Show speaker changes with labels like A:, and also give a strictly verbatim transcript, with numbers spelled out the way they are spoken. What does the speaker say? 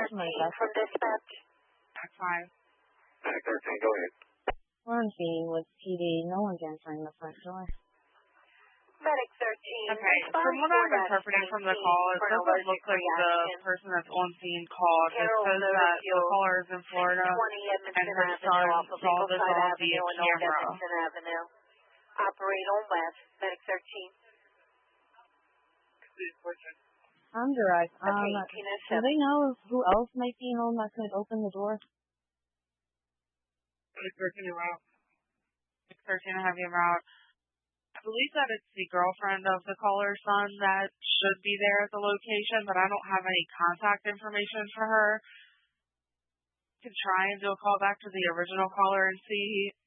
A: thirteen from dispatch.
B: That's fine.
C: Medic thirteen, go ahead.
A: We're on scene with P D. No one's answering the front door.
B: Medic thirteen.
D: Okay, from what I'm interpreting from the call, it doesn't look like the person that's on scene called. It says that the caller is in Florida and her son saw this all via camera.
B: Operate on West, Medic thirteen.
A: I'm direct. Um, do they know who else might be home that could open the door?
D: Medic thirteen, you're out. Medic thirteen, I have you out. I believe that it's the girlfriend of the caller's son that should be there at the location, but I don't have any contact information for her. I can try and do a call back to the original caller and see